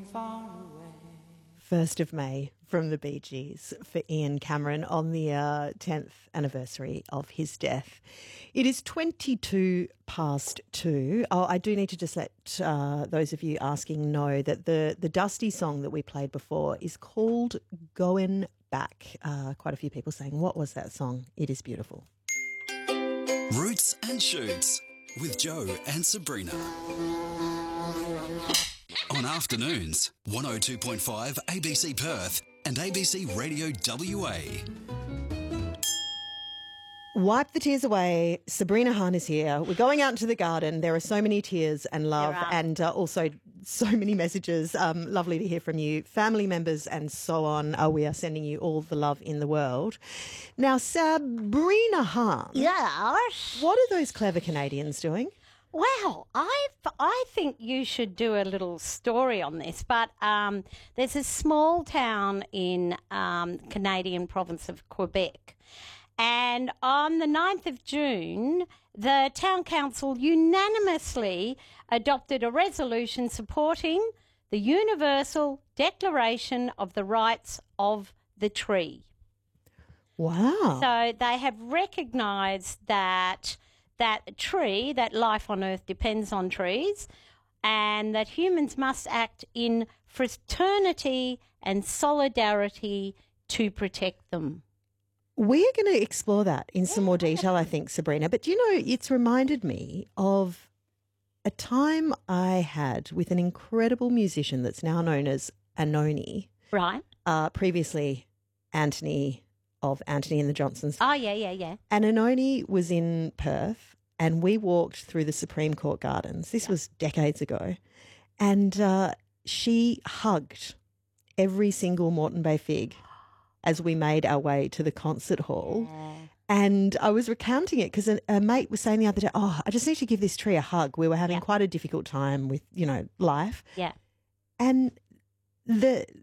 1st of May from the Bee Gees for Ian Cameron on the 10th anniversary of his death. It is 22 past 2. Oh, I do need to just let those of you asking know that the Dusty song that we played before is called Goin' Back. Quite a few people saying, what was that song? It is beautiful. Roots and Shoots with Joe and Sabrina. On afternoons, 102.5 ABC Perth and ABC Radio WA. Wipe the tears away. Sabrina Hahn is here. We're going out into the garden. There are so many tears and love and also so many messages. Lovely to hear from you, family members and so on. We are sending you all the love in the world. Now, Sabrina Hahn. Yes. What are those clever Canadians doing? Well, I think you should do a little story on this, but there's a small town in Canadian province of Quebec, and on the 9th of June, the town council unanimously adopted a resolution supporting the Universal Declaration of the Rights of the Tree. Wow. So they have recognised that tree, that life on earth depends on trees, and that humans must act in fraternity and solidarity to protect them. We're going to explore that in some more detail, I think, Sabrina. But, you know, it's reminded me of a time I had with an incredible musician that's now known as Anoni. Right. Previously Anthony of Anthony and the Johnsons. Oh, yeah. And Anoni was in Perth and we walked through the Supreme Court Gardens. This was decades ago. And she hugged every single Moreton Bay Fig as we made our way to the concert hall. Yeah. And I was recounting it because a mate was saying the other day, I just need to give this tree a hug. We were having quite a difficult time with, life. Yeah. And